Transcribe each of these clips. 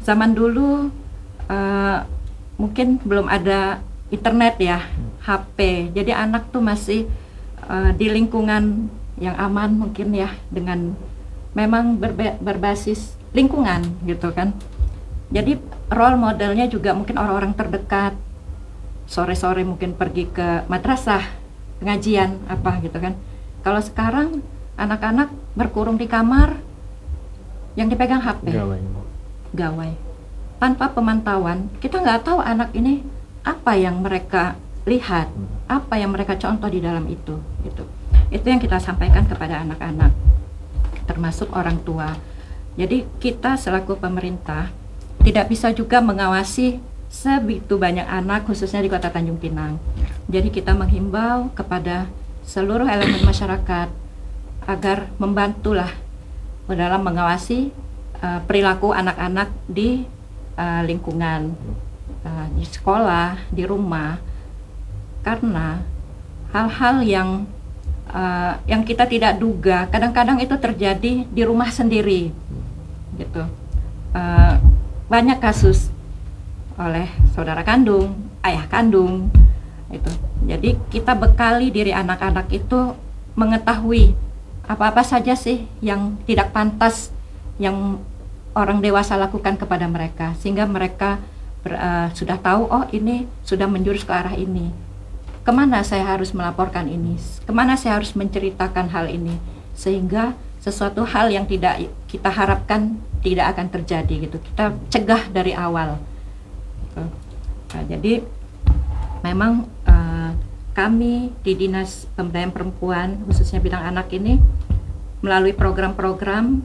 zaman dulu mungkin belum ada internet ya, HP. Jadi anak tuh masih di lingkungan yang aman mungkin ya, dengan memang berbasis lingkungan gitu kan. Jadi role modelnya juga mungkin orang-orang terdekat. Sore-sore mungkin pergi ke madrasah, pengajian apa gitu kan. Kalau sekarang anak-anak berkurung di kamar, yang dipegang HP, gawai. Tanpa pemantauan, kita nggak tahu anak ini apa yang mereka lihat, apa yang mereka contoh di dalam itu gitu. Itu yang kita sampaikan kepada anak-anak, termasuk orang tua. Jadi kita selaku pemerintah tidak bisa juga mengawasi sebegitu banyak anak, khususnya di Kota Tanjung Pinang. Jadi kita menghimbau kepada seluruh elemen masyarakat agar membantulah dalam mengawasi perilaku anak-anak di lingkungan, di sekolah, di rumah, karena hal-hal yang kita tidak duga kadang-kadang itu terjadi di rumah sendiri gitu. Banyak kasus oleh saudara kandung, ayah kandung itu. Jadi kita bekali diri anak-anak itu mengetahui apa-apa saja sih yang tidak pantas yang orang dewasa lakukan kepada mereka, sehingga mereka sudah tahu, oh ini sudah menjurus ke arah ini. Kemana saya harus melaporkan ini? Kemana saya harus menceritakan hal ini? Sehingga sesuatu hal yang tidak kita harapkan tidak akan terjadi gitu. Kita cegah dari awal. Nah, jadi memang kami di Dinas Pemberdayaan Perempuan, khususnya bidang anak ini, melalui program-program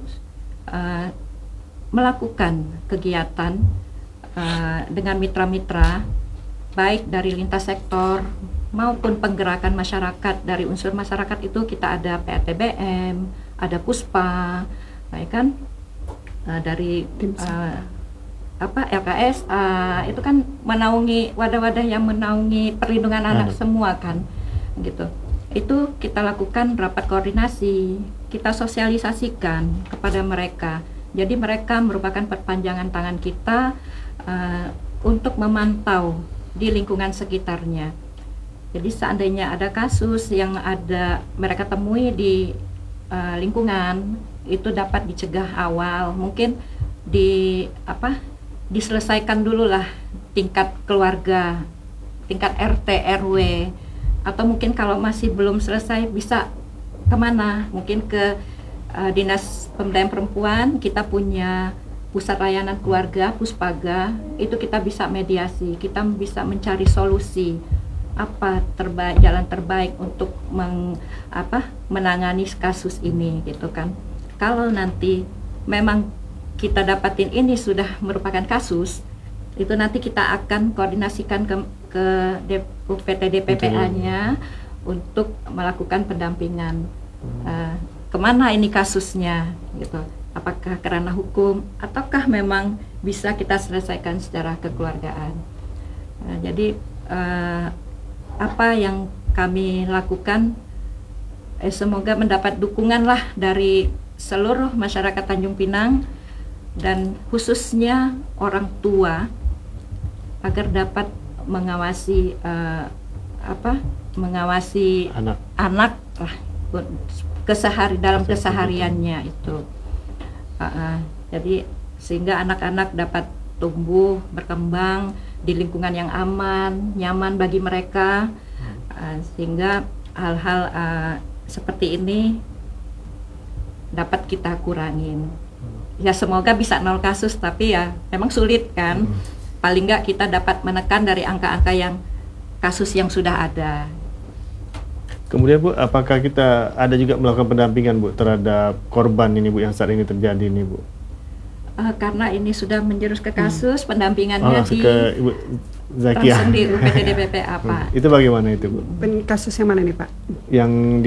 melakukan kegiatan dengan mitra-mitra, baik dari lintas sektor maupun penggerakan masyarakat. Dari unsur masyarakat itu kita ada PRTBM, ada Puspa, baik kan, dari LKSA, itu kan menaungi wadah-wadah yang menaungi perlindungan anak semua kan, gitu. Itu kita lakukan rapat koordinasi, kita sosialisasikan kepada mereka. Jadi mereka merupakan perpanjangan tangan kita untuk memantau di lingkungan sekitarnya. Jadi seandainya ada kasus yang ada mereka temui di lingkungan, itu dapat dicegah awal. Mungkin diselesaikan dulu lah tingkat keluarga, tingkat RT, RW, atau mungkin kalau masih belum selesai bisa kemana? Mungkin ke Dinas Pemberdayaan Perempuan, kita punya Pusat Layanan Keluarga, Puspaga, itu kita bisa mediasi, kita bisa mencari solusi apa jalan terbaik untuk menangani kasus ini gitu kan. Kalau nanti memang kita dapatin ini sudah merupakan kasus, itu nanti kita akan koordinasikan ke PT DPPA-nya untuk melakukan pendampingan. Kemana ini kasusnya gitu, apakah kerana hukum ataukah memang bisa kita selesaikan secara kekeluargaan. Jadi apa yang kami lakukan semoga mendapat dukungan lah dari seluruh masyarakat Tanjung Pinang, dan khususnya orang tua, agar dapat mengawasi anak lah dalam kesehariannya itu. Jadi sehingga anak-anak dapat tumbuh berkembang di lingkungan yang aman, nyaman bagi mereka, sehingga hal-hal seperti ini dapat kita kurangin. Ya semoga bisa 0 kasus, tapi ya memang sulit kan. Paling nggak kita dapat menekan dari angka-angka yang kasus yang sudah ada. Kemudian Bu, apakah kita ada juga melakukan pendampingan Bu terhadap korban ini Bu yang saat ini terjadi ini Bu? Karena ini sudah menjurus ke kasus, pendampingannya ke Ibu Zakia langsung di UPT DPPA Pak. Itu bagaimana itu Bu? Kasus yang mana nih Pak? Yang di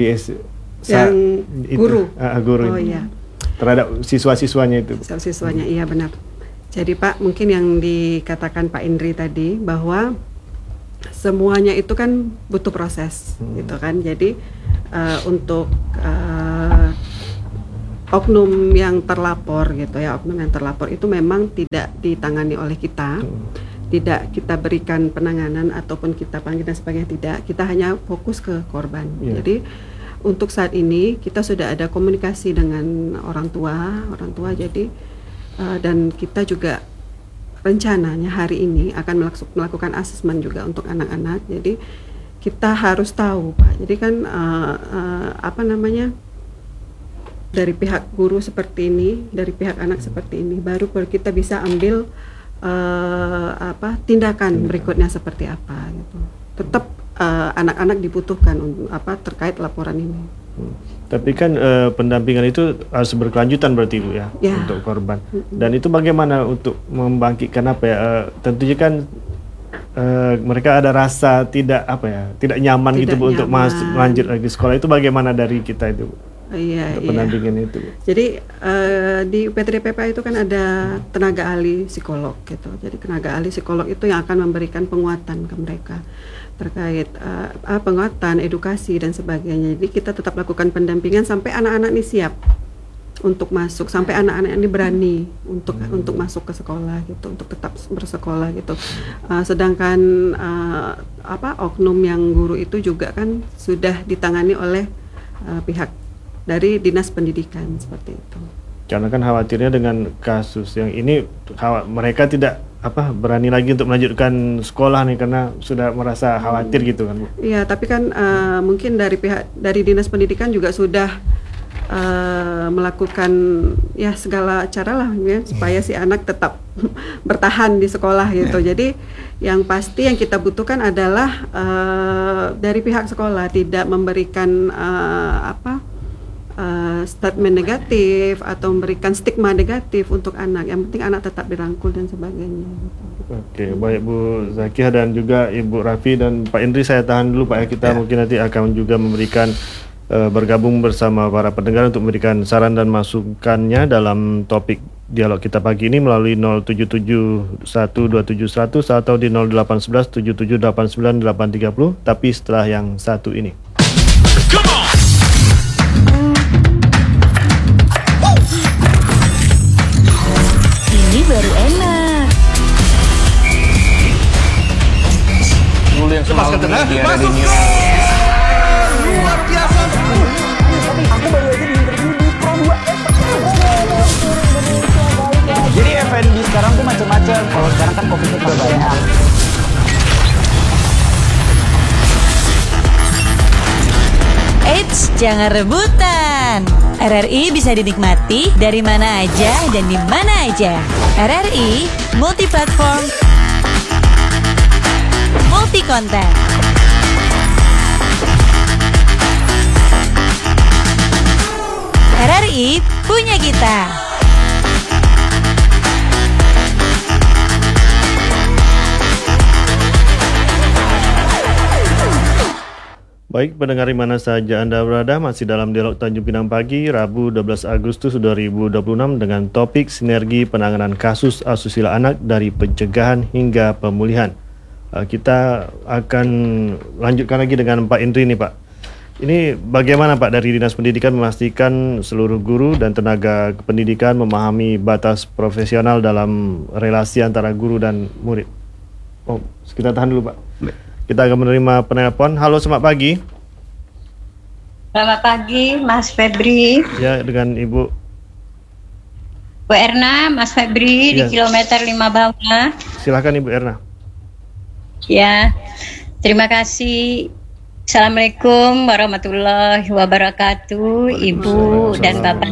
guru. Guru. Oh iya. Terhadap siswa-siswanya itu. Siswa-siswanya, iya benar. Jadi Pak, mungkin yang dikatakan Pak Indri tadi bahwa semuanya itu kan butuh proses, gitu kan. Jadi untuk oknum yang terlapor gitu ya, oknum yang terlapor itu memang tidak ditangani oleh kita, tidak kita berikan penanganan ataupun kita panggil dan sebagainya, tidak, kita hanya fokus ke korban. Jadi untuk saat ini kita sudah ada komunikasi dengan orang tua jadi dan kita juga rencananya hari ini akan melakukan asesmen juga untuk anak-anak. Jadi kita harus tahu Pak, jadi kan dari pihak guru seperti ini, dari pihak anak seperti ini, baru kita bisa ambil tindakan berikutnya seperti apa gitu. Tetap anak-anak dibutuhkan terkait laporan ini. Tapi kan pendampingan itu harus berkelanjutan berarti Bu ya, untuk korban. Dan itu bagaimana untuk membangkitkan tentunya kan mereka ada rasa tidak nyaman gitu Bu untuk lanjut lagi sekolah, itu bagaimana dari kita itu Bu? Pendampingan itu. Jadi di UPTD-PPA itu kan ada tenaga ahli psikolog gitu. Jadi tenaga ahli psikolog itu yang akan memberikan penguatan ke mereka terkait penguatan, edukasi dan sebagainya. Jadi kita tetap lakukan pendampingan sampai anak-anak ini siap untuk masuk, sampai anak-anak ini berani untuk masuk ke sekolah gitu, untuk tetap bersekolah gitu. Sedangkan oknum yang guru itu juga kan sudah ditangani oleh pihak dari Dinas Pendidikan seperti itu. Karena kan khawatirnya dengan kasus yang ini mereka tidak berani lagi untuk melanjutkan sekolah nih karena sudah merasa khawatir gitu kan Bu. Iya, tapi kan mungkin dari Dinas Pendidikan juga sudah melakukan segala cara lah ya, supaya si anak tetap bertahan di sekolah gitu. Jadi yang pasti yang kita butuhkan adalah dari pihak sekolah tidak memberikan statement negatif atau memberikan stigma negatif untuk anak. Yang penting anak tetap dirangkul dan sebagainya. Oke, baik Bu Zakiah dan juga Ibu Rafi dan Pak Indri, saya tahan dulu Pak ya. Kita mungkin nanti akan juga memberikan bergabung bersama para pendengar untuk memberikan saran dan masukannya dalam topik dialog kita pagi ini melalui 0771271100 atau di 0811778980. Tapi setelah yang satu ini. Ini baru enak. Dulu yang selalu di radio. Luar biasa. Aku baru aja di-interview di Pro 2. Jadi F&B sekarang tuh macam-macam. Kalau sekarang kan COVID-nya banyak. Eits, jangan rebutan. RRI bisa dinikmati dari mana aja dan di mana aja. RRI multi platform, multi konten. RRI punya kita. Baik, pendengar di mana saja Anda berada, masih dalam dialog Tanjung Pinang Pagi, Rabu 12 Agustus 2026 dengan topik sinergi penanganan kasus asusila anak dari pencegahan hingga pemulihan. Kita akan lanjutkan lagi dengan Pak Indri nih Pak. Ini bagaimana Pak dari Dinas Pendidikan memastikan seluruh guru dan tenaga kependidikan memahami batas profesional dalam relasi antara guru dan murid? Oh, kita tahan dulu Pak. Kita akan menerima penelpon. Halo, selamat pagi. Selamat pagi, Mas Febri. Ya, dengan Ibu Bu Erna, Mas Febri di kilometer 5 bawah. Silakan Ibu Erna. Ya, terima kasih. Assalamualaikum warahmatullahi wabarakatuh, Ibu dan Bapak.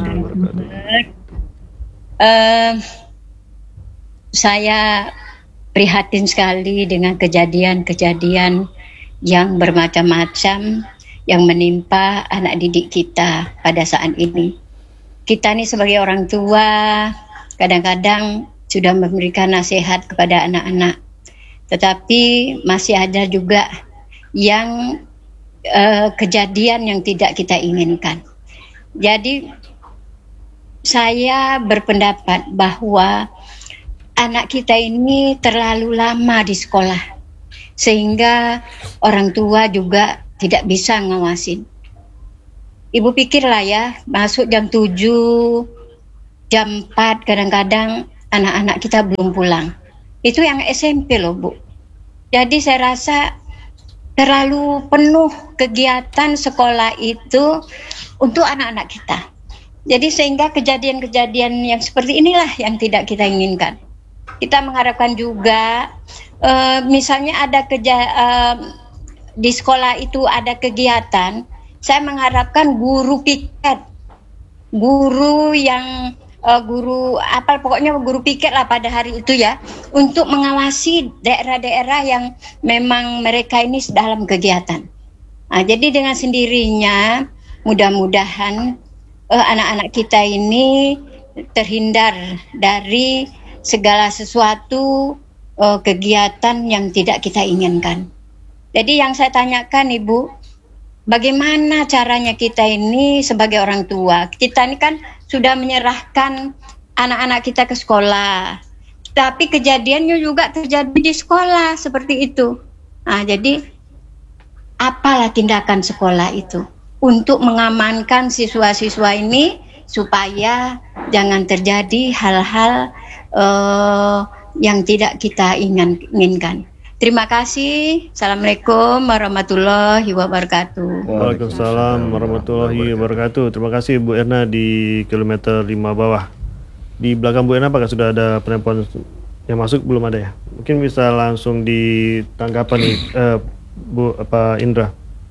Saya prihatin sekali dengan kejadian-kejadian yang bermacam-macam yang menimpa anak didik kita pada saat ini. Kita ini sebagai orang tua kadang-kadang sudah memberikan nasihat kepada anak-anak, tetapi masih ada juga yang kejadian yang tidak kita inginkan. Jadi saya berpendapat bahwa anak kita ini terlalu lama di sekolah, sehingga orang tua juga tidak bisa ngawasin. Ibu pikirlah ya, masuk jam 7, jam 4 kadang-kadang anak-anak kita belum pulang. Itu yang SMP loh Bu. Jadi saya rasa terlalu penuh kegiatan sekolah itu untuk anak-anak kita. Jadi sehingga kejadian-kejadian yang seperti inilah yang tidak kita inginkan. Kita mengharapkan juga misalnya ada di sekolah itu ada kegiatan, saya mengharapkan guru piket, guru yang guru piket lah pada hari itu ya, untuk mengawasi daerah-daerah yang memang mereka ini dalam kegiatan. Nah, jadi dengan sendirinya mudah-mudahan anak-anak kita ini terhindar dari segala sesuatu kegiatan yang tidak kita inginkan. Jadi yang saya tanyakan Ibu, bagaimana caranya kita ini sebagai orang tua? Kita ini kan sudah menyerahkan anak-anak kita ke sekolah, tapi kejadiannya juga terjadi di sekolah seperti itu. Nah, jadi apalah tindakan sekolah itu untuk mengamankan siswa-siswa ini supaya jangan terjadi hal-hal yang tidak kita inginkan. Terima kasih. Assalamualaikum warahmatullahi wabarakatuh. Waalaikumsalam warahmatullahi wabarakatuh. Terima kasih Bu Erna di kilometer 5 bawah. Di belakang Bu Erna apakah sudah ada penelpon yang masuk? Belum ada ya? Mungkin bisa langsung ditanggapan nih Pak Indra.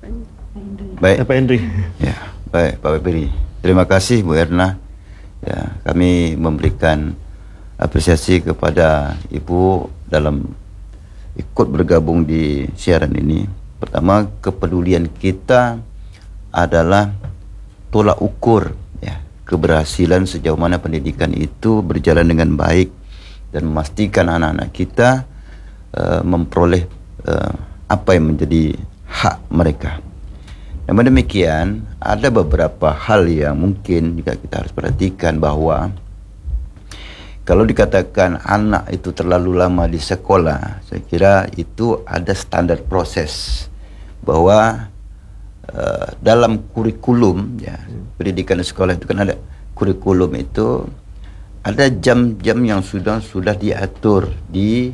Baik. Pak Indri. Ya, baik Pak Beri. Terima kasih Bu Erna. Ya, kami memberikan apresiasi kepada Ibu dalam ikut bergabung di siaran ini. Pertama, kepedulian kita adalah tolak ukur ya, keberhasilan sejauh mana pendidikan itu berjalan dengan baik dan memastikan anak-anak kita memperoleh apa yang menjadi hak mereka. Namun demikian, ada beberapa hal yang mungkin juga kita harus perhatikan, bahwa kalau dikatakan anak itu terlalu lama di sekolah, saya kira itu ada standar proses bahwa dalam kurikulum ya, pendidikan di sekolah itu kan ada kurikulum, itu ada jam-jam yang sudah diatur di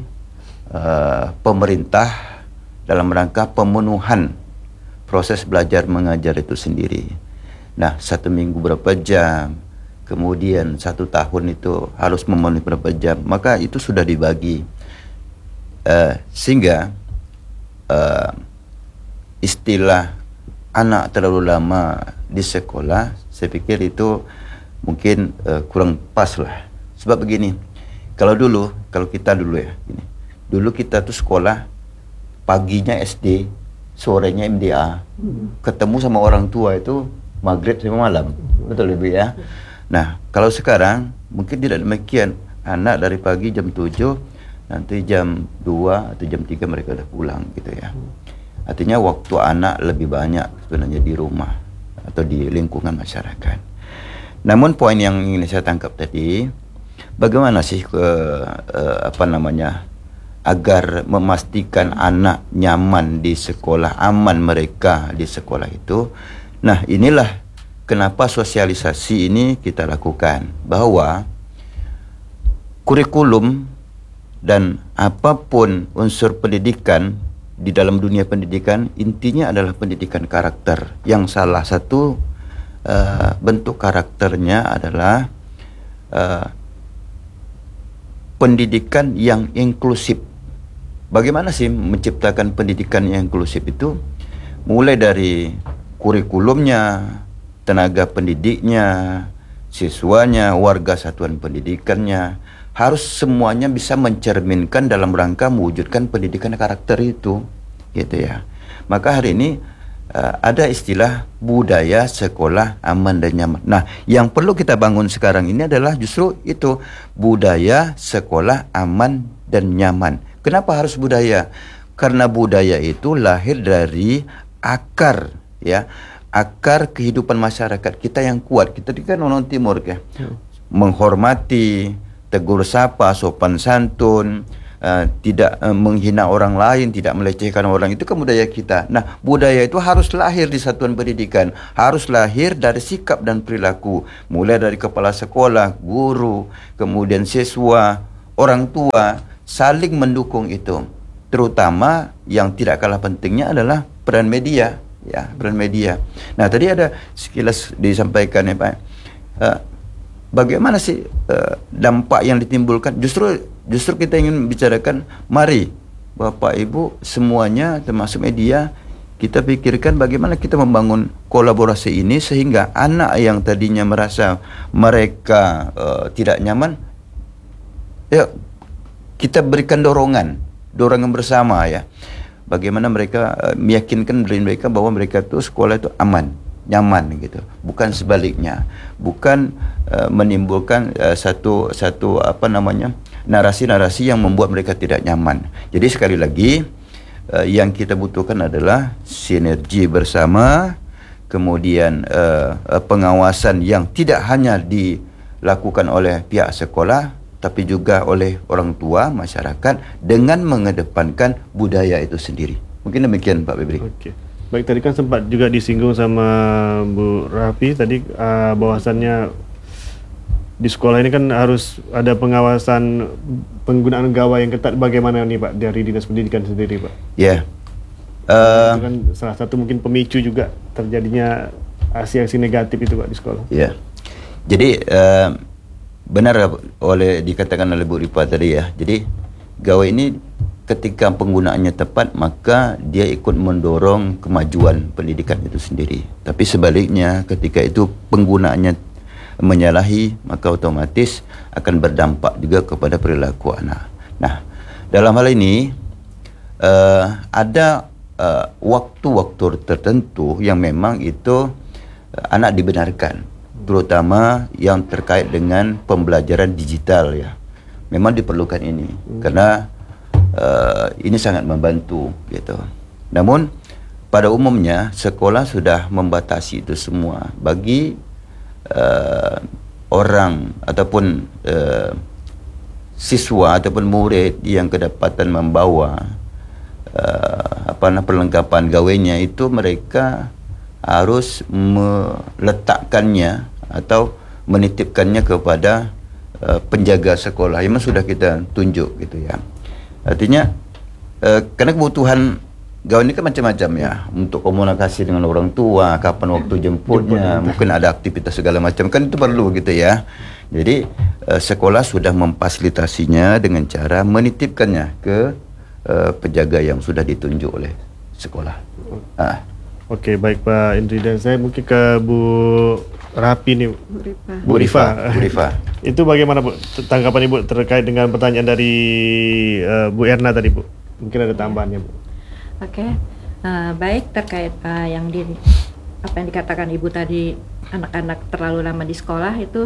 pemerintah dalam rangka pemenuhan proses belajar mengajar itu sendiri. Nah, 1 minggu berapa jam, kemudian 1 tahun itu harus memenuhi berapa jam, maka itu sudah dibagi sehingga istilah anak terlalu lama di sekolah, saya pikir itu mungkin kurang pas lah. Sebab begini, kalau kita dulu ya, dulu kita tuh sekolah paginya SD, sorenya MDA, ketemu sama orang tua itu maghrib sampai malam, betul Ibu ya. Nah, kalau sekarang mungkin tidak demikian. Anak dari pagi jam 7, nanti jam 2 atau jam 3 mereka udah pulang gitu ya. Artinya waktu anak lebih banyak sebenarnya di rumah atau di lingkungan masyarakat. Namun poin yang ingin saya tangkap tadi, bagaimana sih agar memastikan anak nyaman di sekolah, aman mereka di sekolah itu. Nah, inilah kenapa sosialisasi ini kita lakukan, bahwa kurikulum dan apapun unsur pendidikan di dalam dunia pendidikan, intinya adalah pendidikan karakter, yang salah satu bentuk karakternya adalah pendidikan yang inklusif. Bagaimana sih menciptakan pendidikan yang inklusif itu? Mulai dari kurikulumnya, tenaga pendidiknya, siswanya, warga satuan pendidikannya, harus semuanya bisa mencerminkan dalam rangka mewujudkan pendidikan karakter itu, gitu ya. Maka hari ini ada istilah budaya sekolah aman dan nyaman. Nah, yang perlu kita bangun sekarang ini adalah justru itu, budaya sekolah aman dan nyaman. Kenapa harus budaya? Karena budaya itu lahir dari akar ya, akar kehidupan masyarakat kita yang kuat. Kita kan orang timur ya, menghormati, tegur sapa, sopan santun, tidak menghina orang lain, tidak melecehkan orang, itu kan budaya kita. Nah, budaya itu harus lahir di satuan pendidikan, harus lahir dari sikap dan perilaku, mulai dari kepala sekolah, guru, kemudian siswa, orang tua, saling mendukung itu. Terutama yang tidak kalah pentingnya adalah peran media, ya, peran media. Nah, tadi ada sekilas disampaikan ya Pak. Bagaimana sih dampak yang ditimbulkan? Justru kita ingin bicarakan, mari Bapak Ibu semuanya termasuk media, kita pikirkan bagaimana kita membangun kolaborasi ini sehingga anak yang tadinya merasa mereka tidak nyaman, ya kita berikan dorongan bersama ya. Bagaimana mereka meyakinkan diri mereka bahwa mereka itu sekolah itu aman, nyaman gitu. Bukan sebaliknya. Bukan menimbulkan satu narasi-narasi yang membuat mereka tidak nyaman. Jadi sekali lagi yang kita butuhkan adalah sinergi bersama, kemudian pengawasan yang tidak hanya dilakukan oleh pihak sekolah tapi juga oleh orang tua, masyarakat, dengan mengedepankan budaya itu sendiri. Mungkin demikian Pak Febri. Oke. Baik, tadi kan sempat juga disinggung sama Bu Rafi tadi bahwasannya di sekolah ini kan harus ada pengawasan penggunaan gawai yang ketat. Bagaimana nih Pak dari Dinas Pendidikan sendiri Pak? Ya. Itu kan salah satu mungkin pemicu juga terjadinya aksi-aksi negatif itu Pak di sekolah. Ya. Jadi benar dikatakan oleh Bu Ripa tadi ya. Jadi gawai ini ketika penggunaannya tepat maka dia ikut mendorong kemajuan pendidikan itu sendiri. Tapi sebaliknya ketika itu penggunaannya menyalahi maka otomatis akan berdampak juga kepada perilaku anak. Nah, dalam hal ini ada waktu-waktu tertentu yang memang itu anak dibenarkan, terutama yang terkait dengan pembelajaran digital ya. Memang diperlukan ini karena ini sangat membantu gitu. Namun pada umumnya sekolah sudah membatasi itu semua bagi orang ataupun siswa ataupun murid yang kedapatan membawa perlengkapan gawainya itu, mereka harus meletakkannya atau menitipkannya kepada penjaga sekolah yang sudah kita tunjuk gitu ya. Artinya karena kebutuhan gawai ini kan macam-macam ya, untuk komunikasi dengan orang tua, kapan waktu jemputnya, mungkin ada aktivitas segala macam, kan itu perlu gitu ya. Jadi sekolah sudah memfasilitasinya dengan cara menitipkannya ke penjaga yang sudah ditunjuk oleh sekolah. Oke, baik Pak Indri, dan saya mungkin ke Bu Rapi nih. Bu Rifa. Itu bagaimana Bu tanggapan Ibu terkait dengan pertanyaan dari Bu Erna tadi Bu? Mungkin ada tambahannya Bu. Oke, baik terkait yang dikatakan Ibu tadi, anak-anak terlalu lama di sekolah itu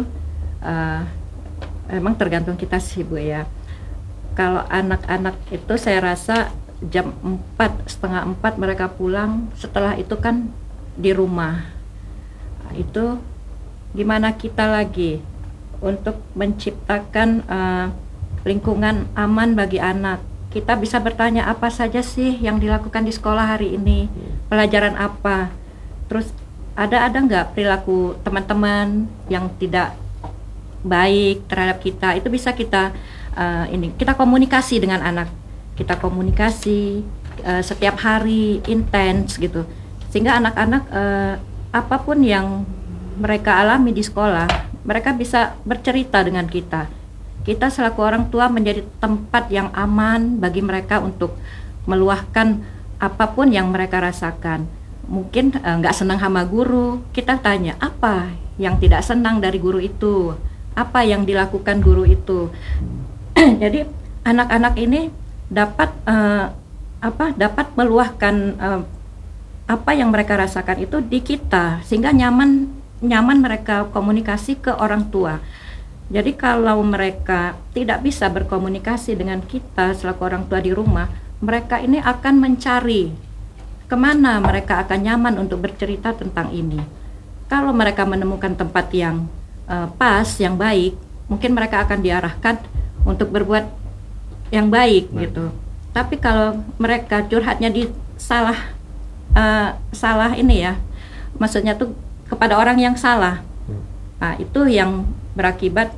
emang tergantung kita sih Bu ya. Kalau anak-anak itu saya rasa jam 3:30 mereka pulang, setelah itu kan di rumah. Itu gimana kita lagi untuk menciptakan lingkungan aman bagi anak. Kita bisa bertanya apa saja sih yang dilakukan di sekolah hari ini, pelajaran apa, terus ada nggak perilaku teman-teman yang tidak baik terhadap kita. Itu bisa kita kita komunikasi dengan anak, kita komunikasi setiap hari intens gitu, sehingga anak-anak apapun yang mereka alami di sekolah, mereka bisa bercerita dengan kita. Kita selaku orang tua menjadi tempat yang aman bagi mereka untuk meluahkan apapun yang mereka rasakan. Mungkin nggak senang sama guru, kita tanya apa yang tidak senang dari guru itu, apa yang dilakukan guru itu. Jadi anak-anak ini dapat dapat meluahkan apa yang mereka rasakan itu di kita, sehingga nyaman mereka komunikasi ke orang tua. Jadi kalau mereka tidak bisa berkomunikasi dengan kita selaku orang tua di rumah, mereka ini akan mencari kemana mereka akan nyaman untuk bercerita tentang ini. Kalau mereka menemukan tempat yang pas, yang baik, mungkin mereka akan diarahkan untuk berbuat yang baik gitu. Tapi kalau mereka curhatnya di salah ini ya, maksudnya tuh kepada orang yang salah, itu yang berakibat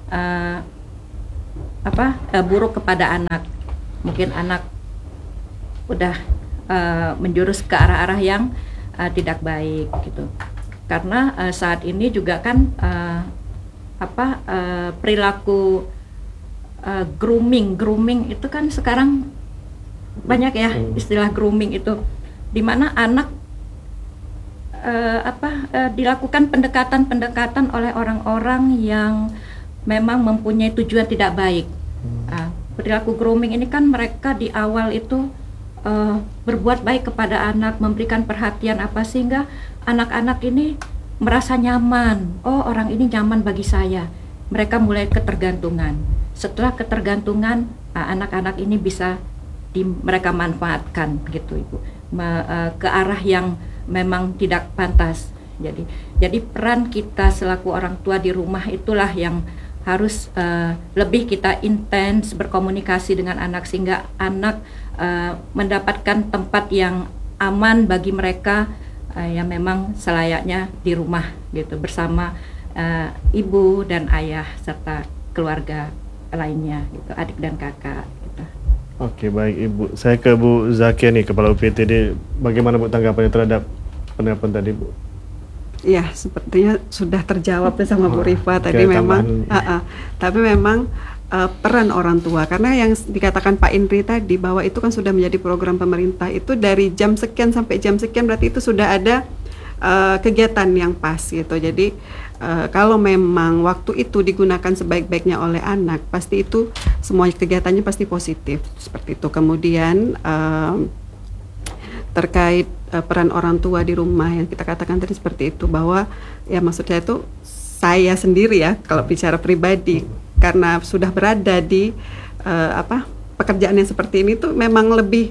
buruk kepada anak. Mungkin anak udah menjurus ke arah-arah yang tidak baik gitu. Karena saat ini juga kan perilaku grooming itu kan sekarang banyak ya, istilah grooming itu, di mana anak dilakukan pendekatan oleh orang-orang yang memang mempunyai tujuan tidak baik. Perilaku grooming ini kan mereka di awal itu berbuat baik kepada anak, memberikan perhatian sehingga anak-anak ini merasa nyaman. Oh, orang ini nyaman bagi saya. Mereka mulai ketergantungan. Setelah ketergantungan, anak-anak ini bisa mereka manfaatkan gitu, Ibu, ke arah yang memang tidak pantas. Jadi peran kita selaku orang tua di rumah itulah yang harus lebih kita intens berkomunikasi dengan anak, sehingga anak mendapatkan tempat yang aman bagi mereka, yang memang selayaknya di rumah gitu, bersama ibu dan ayah serta keluarga lainnya gitu, adik dan kakak gitu. Oke, baik Ibu. Saya ke Bu Zakia nih, Kepala UPTD. Bagaimana Bu tanggapannya terhadap penelpon tadi, Bu? Ya, sepertinya sudah terjawab sama Bu Rifa tadi. Memang tapi memang peran orang tua, karena yang dikatakan Pak Indri tadi bahwa itu kan sudah menjadi program pemerintah, itu dari jam sekian sampai jam sekian, berarti itu sudah ada kegiatan yang pas gitu. Jadi kalau memang waktu itu digunakan sebaik-baiknya oleh anak, pasti itu semua kegiatannya pasti positif seperti itu. Kemudian terkait peran orang tua di rumah yang kita katakan tadi seperti itu, bahwa ya maksud saya itu, saya sendiri ya kalau bicara pribadi, karena sudah berada di pekerjaan yang seperti ini tuh memang lebih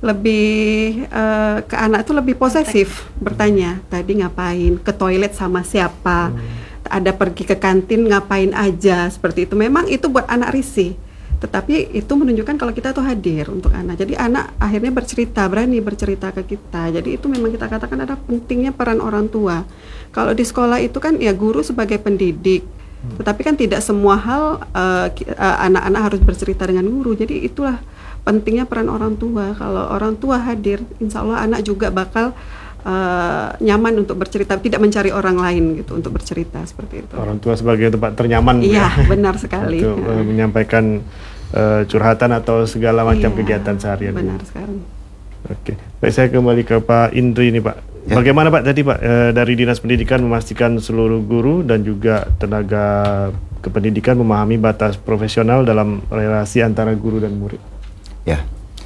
ke anak itu lebih posesif, bertanya tadi ngapain, ke toilet sama siapa, ada pergi ke kantin ngapain aja, seperti itu. Memang itu buat anak risih, tetapi itu menunjukkan kalau kita tuh hadir untuk anak. Jadi anak akhirnya berani bercerita ke kita. Jadi itu memang kita katakan ada pentingnya peran orang tua. Kalau di sekolah itu kan ya guru sebagai pendidik, tetapi kan tidak semua hal anak-anak harus bercerita dengan guru. Jadi itulah pentingnya peran orang tua. Kalau orang tua hadir, insya Allah anak juga bakal nyaman untuk bercerita, tidak mencari orang lain gitu untuk bercerita, seperti itu. Orang tua sebagai tempat ternyaman. Iya, benar sekali. Untuk menyampaikan curhatan atau segala macam kegiatan seharian. Benar sekali. Oke, baik, saya kembali ke Pak Indri nih, Pak. Ya. Bagaimana Pak tadi, Pak, dari Dinas Pendidikan memastikan seluruh guru dan juga tenaga kependidikan memahami batas profesional dalam relasi antara guru dan murid? Ya,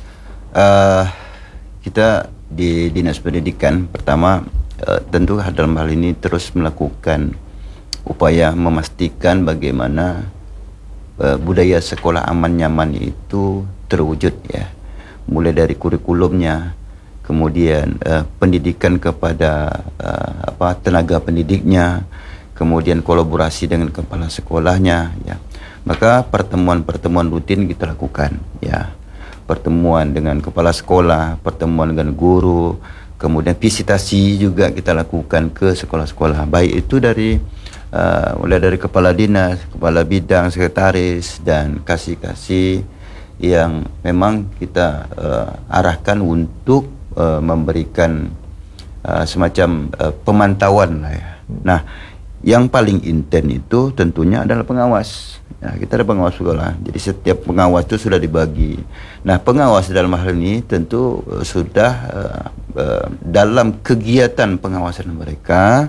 kita di Dinas Pendidikan pertama tentu dalam hal ini terus melakukan upaya memastikan bagaimana budaya sekolah aman nyaman itu terwujud ya, mulai dari kurikulumnya, kemudian pendidikan kepada tenaga pendidiknya, kemudian kolaborasi dengan kepala sekolahnya ya. Maka pertemuan-pertemuan rutin kita lakukan ya. Pertemuan dengan kepala sekolah, pertemuan dengan guru, kemudian visitasi juga kita lakukan ke sekolah-sekolah, baik itu mulai dari kepala dinas, kepala bidang, sekretaris, dan kasih-kasih yang memang kita arahkan untuk memberikan semacam pemantauan lah ya. Nah, yang paling intens itu tentunya adalah pengawas. Nah, kita ada pengawas sekolah. Jadi setiap pengawas itu sudah dibagi. Nah, pengawas dalam hal ini tentu sudah dalam kegiatan pengawasan mereka,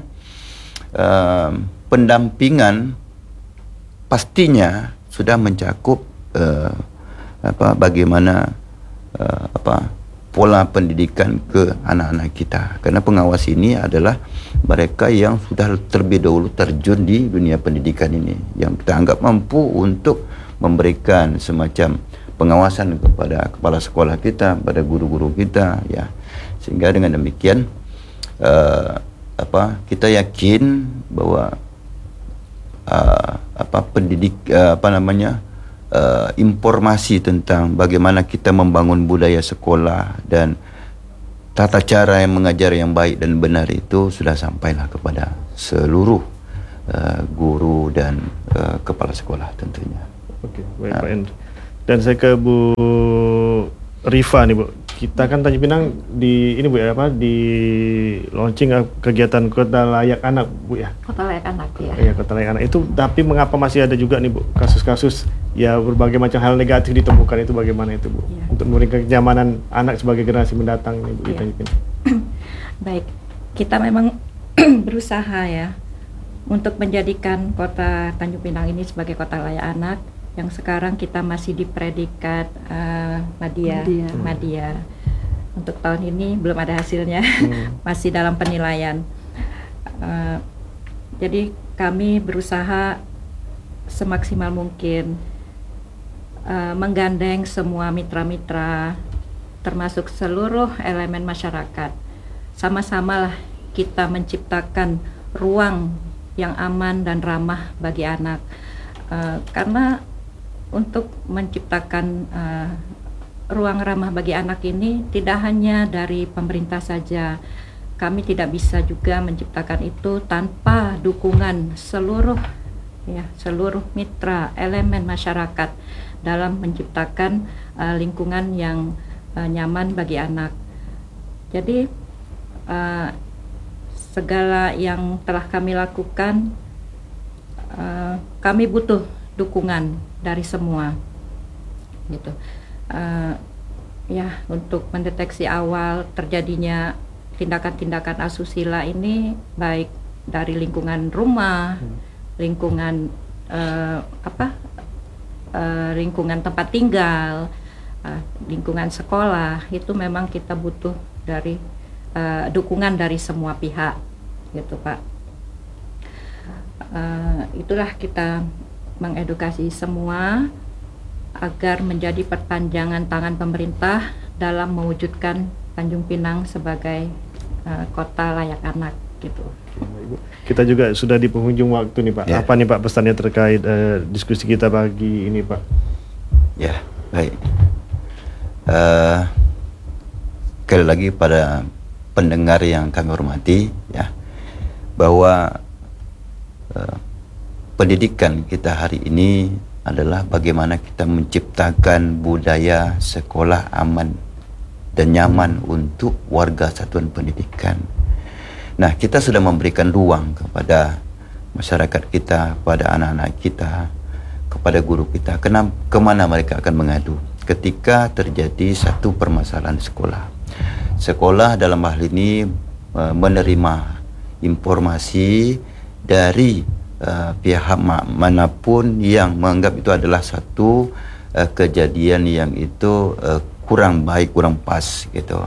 pendampingan pastinya sudah mencakup bagaimana pola pendidikan ke anak-anak kita. Karena pengawas ini adalah mereka yang sudah terlebih dahulu terjun di dunia pendidikan ini, yang kita anggap mampu untuk memberikan semacam pengawasan kepada kepala sekolah kita, pada guru-guru kita ya. Sehingga dengan demikian kita yakin bahwa informasi tentang bagaimana kita membangun budaya sekolah dan tata cara yang mengajar yang baik dan benar itu sudah sampailah kepada seluruh guru dan kepala sekolah tentunya. Okey, baik Pak Andrew. Dan saya ke Bu Rifa nih Bu. Kita kan Tanjung Pinang di ini Bu ya, di launching kegiatan Kota Layak Anak Bu ya. Kota Layak Anak ya. Iya, Kota Layak Anak itu, tapi mengapa masih ada juga nih Bu kasus-kasus ya berbagai macam hal negatif ditemukan, itu bagaimana itu Bu? Iya. Untuk memberikan kenyamanan anak sebagai generasi mendatang nih Bu di Iya. Tanjung Pinang. Baik, kita memang berusaha ya untuk menjadikan Kota Tanjung Pinang ini sebagai Kota Layak Anak, yang sekarang kita masih di predikat Madya. Untuk tahun ini belum ada hasilnya, masih dalam penilaian. Jadi kami berusaha semaksimal mungkin menggandeng semua mitra-mitra, termasuk seluruh elemen masyarakat. Sama-samalah kita menciptakan ruang yang aman dan ramah bagi anak, karena untuk menciptakan ruang ramah bagi anak ini tidak hanya dari pemerintah saja. Kami tidak bisa juga menciptakan itu tanpa dukungan seluruh mitra elemen masyarakat dalam menciptakan lingkungan yang nyaman bagi anak. Jadi segala yang telah kami lakukan, kami butuh dukungan dari semua, gitu. Ya, untuk mendeteksi awal terjadinya tindakan-tindakan asusila ini, baik dari lingkungan rumah, lingkungan lingkungan tempat tinggal, lingkungan sekolah, itu memang kita butuh dari dukungan dari semua pihak, gitu Pak. Itulah kita mengedukasi semua agar menjadi perpanjangan tangan pemerintah dalam mewujudkan Tanjung Pinang sebagai kota layak anak, gitu. Kita juga sudah di penghujung waktu nih Pak. Ya. Apa nih Pak pesannya terkait diskusi kita pagi ini Pak? Ya, baik. Sekali lagi pada pendengar yang kami hormati, ya, bahwa pendidikan kita hari ini adalah bagaimana kita menciptakan budaya sekolah aman dan nyaman untuk warga satuan pendidikan. Nah, kita sudah memberikan ruang kepada masyarakat kita, kepada anak-anak kita, kepada guru kita, kemana mereka akan mengadu ketika terjadi satu permasalahan sekolah. Sekolah dalam hal ini menerima informasi dari pihak manapun yang menganggap itu adalah satu kejadian yang itu kurang baik, kurang pas, gitu.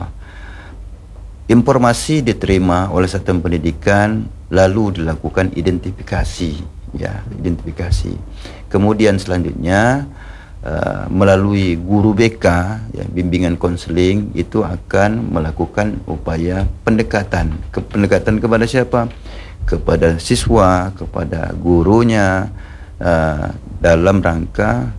Informasi diterima oleh satuan pendidikan, lalu dilakukan identifikasi, ya, identifikasi. Kemudian selanjutnya melalui guru BK, ya, bimbingan konseling, itu akan melakukan upaya pendekatan kepada siapa? Kepada siswa, kepada gurunya, dalam rangka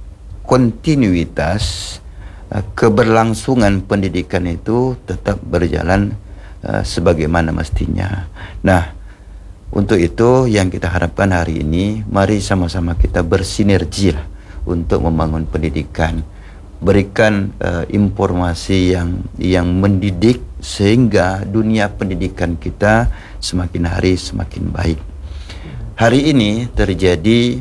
kontinuitas keberlangsungan pendidikan itu tetap berjalan sebagaimana mestinya. Nah, untuk itu yang kita harapkan hari ini, mari sama-sama kita bersinergi lah untuk membangun pendidikan, berikan informasi yang mendidik sehingga dunia pendidikan kita semakin hari semakin baik. Hari ini terjadi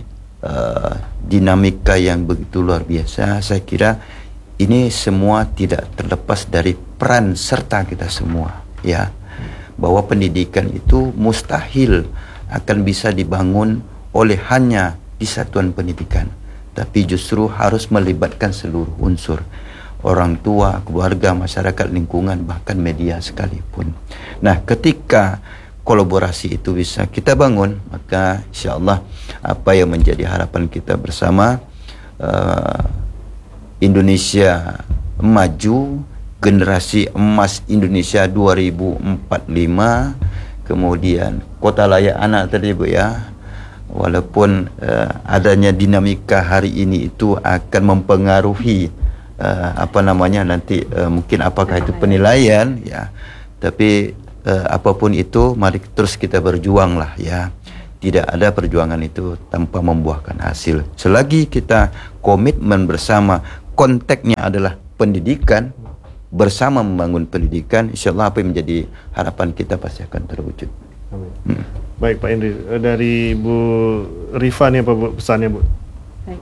dinamika yang begitu luar biasa. Saya kira ini semua tidak terlepas dari peran serta kita semua, ya, bahwa pendidikan itu mustahil akan bisa dibangun oleh hanya di satuan pendidikan, tapi justru harus melibatkan seluruh unsur, orang tua, keluarga, masyarakat, lingkungan, bahkan media sekalipun. Nah, ketika kolaborasi itu bisa kita bangun, maka insya-Allah apa yang menjadi harapan kita bersama, Indonesia maju, generasi emas Indonesia 2045, kemudian kota layak anak tadi Bu, ya, walaupun adanya dinamika hari ini itu akan mempengaruhi nanti mungkin apakah itu penilaian ya, tapi apapun itu mari terus kita berjuang lah ya. Tidak ada perjuangan itu tanpa membuahkan hasil. Selagi kita komitmen bersama, konteksnya adalah pendidikan, bersama membangun pendidikan, insyaallah apa yang menjadi harapan kita pasti akan terwujud. Amin. Baik Pak Indri, dari Bu Rifa nih apa Bu pesannya Bu? Baik.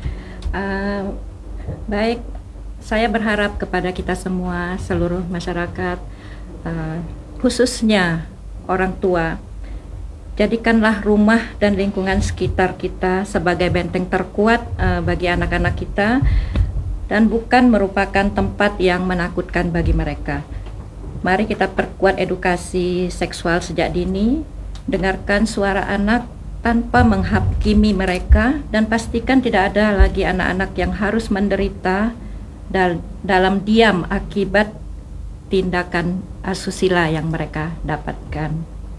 Baik, saya berharap kepada kita semua, seluruh masyarakat, khususnya orang tua, jadikanlah rumah dan lingkungan sekitar kita sebagai benteng terkuat bagi anak-anak kita, dan bukan merupakan tempat yang menakutkan bagi mereka. Mari kita perkuat edukasi seksual sejak dini, dengarkan suara anak tanpa menghakimi mereka, dan pastikan tidak ada lagi anak-anak yang harus menderita dalam diam akibat tindakan asusila yang mereka dapatkan.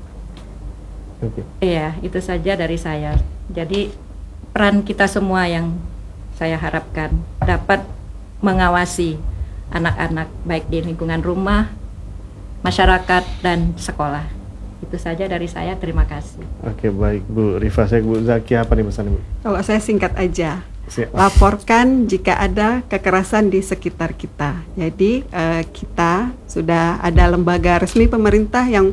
Iya, itu saja dari saya. Jadi peran kita semua yang saya harapkan dapat mengawasi anak-anak baik di lingkungan rumah, masyarakat, dan sekolah. Itu saja dari saya, terima kasih. Oke, baik Bu Rifa. Saya Bu Zakia, apa nih pesan Bu? Kalau saya singkat aja, Siap. laporkan jika ada kekerasan di sekitar kita. Jadi kita sudah ada lembaga resmi pemerintah yang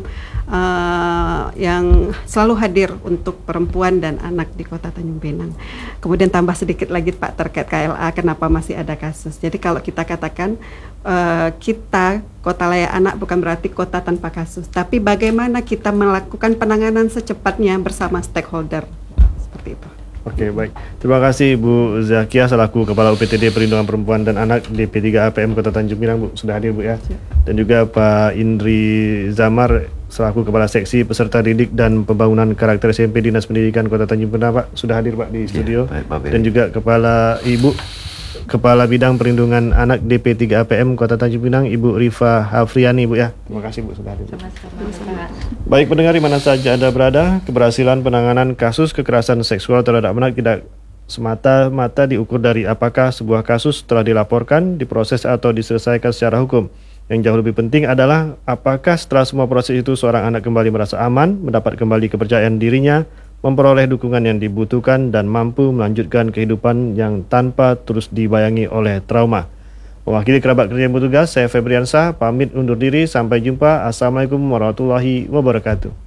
selalu hadir untuk perempuan dan anak di Kota Tanjung Pinang. Kemudian tambah sedikit lagi Pak terkait KLA, kenapa masih ada kasus. Jadi kalau kita katakan kita Kota Layak Anak bukan berarti kota tanpa kasus, tapi bagaimana kita melakukan penanganan secepatnya bersama stakeholder, seperti itu. Oke, baik. Terima kasih Bu Zakia selaku Kepala UPTD Perlindungan Perempuan dan Anak DP3 APM Kota Tanjung Pinang, Bu, sudah hadir Bu ya. Dan juga Pak Indri Zamar selaku Kepala Seksi Peserta Didik dan Pembangunan Karakter SMP Dinas Pendidikan Kota Tanjung Pinang, Pak, sudah hadir Pak di studio. Ya, baik, Pak Beri. Dan juga Kepala Bidang Perlindungan Anak DP3 APM Kota Tanjung Pinang, Ibu Rifa Hafriani, Bu ya. Terima kasih Bu sudah hadir. Sama-sama. Baik pendengar di mana saja Anda berada, keberhasilan penanganan kasus kekerasan seksual terhadap anak tidak semata-mata diukur dari apakah sebuah kasus telah dilaporkan, diproses atau diselesaikan secara hukum. Yang jauh lebih penting adalah apakah setelah semua proses itu seorang anak kembali merasa aman, mendapat kembali kepercayaan dirinya, memperoleh dukungan yang dibutuhkan dan mampu melanjutkan kehidupan yang tanpa terus dibayangi oleh trauma. Mewakili kerabat kerja yang bertugas, saya Febriansyah pamit undur diri. Sampai jumpa. Assalamualaikum warahmatullahi wabarakatuh.